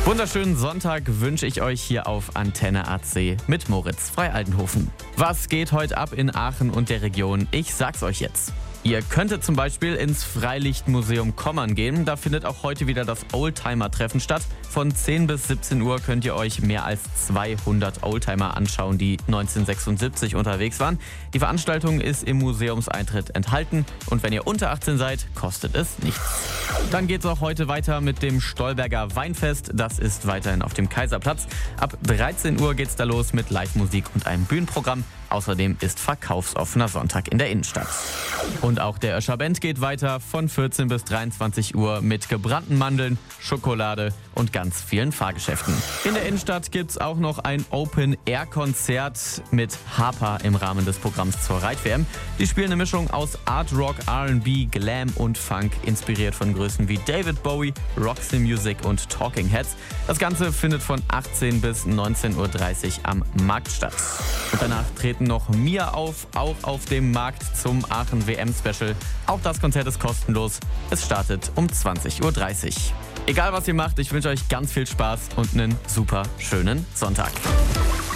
Wunderschönen Sonntag wünsche ich euch hier auf Antenne AC mit Moritz Frei-Altenhofen. Was geht heute ab in Aachen und der Region? Ich sag's euch jetzt. Ihr könntet zum Beispiel ins Freilichtmuseum Kommern gehen. Da findet auch heute wieder das Oldtimer-Treffen statt. Von 10 bis 17 Uhr könnt ihr euch mehr als 200 Oldtimer anschauen, die 1976 unterwegs waren. Die Veranstaltung ist im Museumseintritt enthalten und wenn ihr unter 18 seid, kostet es nichts. Dann geht's auch heute weiter mit dem Stolberger Weinfest. Das ist weiterhin auf dem Kaiserplatz. Ab 13 Uhr geht's da los mit Live-Musik und einem Bühnenprogramm. Außerdem ist verkaufsoffener Sonntag in der Innenstadt. Und auch der Öscher Band geht weiter von 14 bis 23 Uhr mit gebrannten Mandeln, Schokolade und ganz vielen Fahrgeschäften. In der Innenstadt gibt's auch noch ein Open-Air-Konzert mit Harper im Rahmen des Programms zur Reit-WM. Die spielen eine Mischung aus Art Rock, R&B, Glam und Funk, inspiriert von Größen wie David Bowie, Roxy Music und Talking Heads. Das Ganze findet von 18 bis 19.30 Uhr am Markt statt. Und danach treten noch Mia auf, auch auf dem Markt zum Aachen WM-Special. Auch das Konzert ist kostenlos. Es startet um 20.30 Uhr. Egal was ihr macht, ich wünsche euch ganz viel Spaß und einen super schönen Sonntag.